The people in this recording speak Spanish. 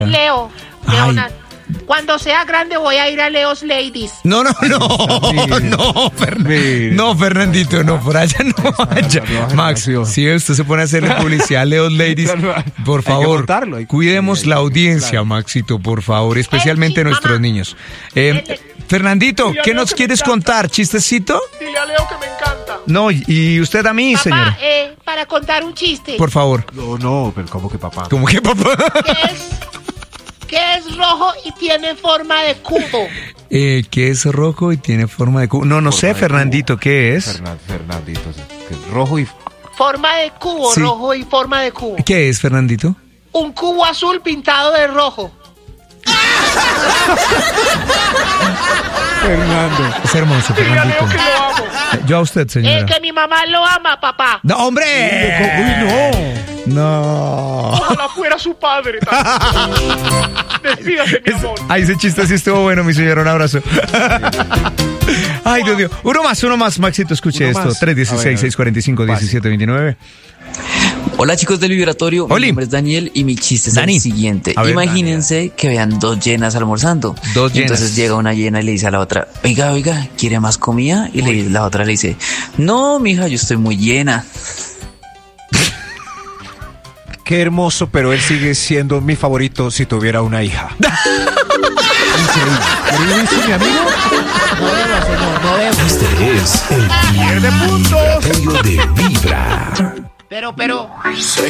Leo, Ay. Leonard. Cuando sea grande voy a ir a Leo's Ladies. No, Fernandito, no, por allá no vaya. Max, si usted se pone a hacerle publicidad a Leo's Ladies, por favor, cuidemos la audiencia, Maxito, por favor, especialmente nuestros niños. Fernandito, ¿qué nos quieres contar? ¿Chistecito? Dile a Leo que me encanta. No, y usted a mí, Papá, señora. para contar un chiste. Por favor. No, pero ¿cómo que papá? ¿Cómo que papá? ¿Qué es rojo y tiene forma de cubo? ¿Qué es rojo y tiene forma de cubo? No sé, Fernandito, ¿qué es? Fernandito, que es rojo y... Forma de cubo, Sí. rojo y forma de cubo. ¿Qué es, Fernandito? Un cubo azul pintado de rojo. Fernando. Es hermoso, Dile a Leo Fernandito. que lo amo. Yo a usted, señora. Que mi mamá lo ama, papá. ¡No, hombre! Uy, No. Ojalá fuera su padre. Despídase, mi amor. Ay, ese chiste sí estuvo bueno, mi señora. Un abrazo. Ay, Dios mío. Uno más, Maxito, escuche Uno esto. más. 316-645-1729. Hola chicos del vibratorio, Oli. mi nombre es Daniel y mi chiste es Dani. el siguiente. A ver, Imagínense que vean dos llenas almorzando. Dos Y entonces llenas. llega una llena y le dice a la otra, oiga, ¿quiere más comida? Y la otra le dice, no, mija, yo estoy muy llena. qué hermoso, pero él sigue siendo mi favorito si tuviera una hija. Increíble. ¿Viste, mi amigo? Este es el Pierde puntos. Vibratorio de Vibra. Pero. Sé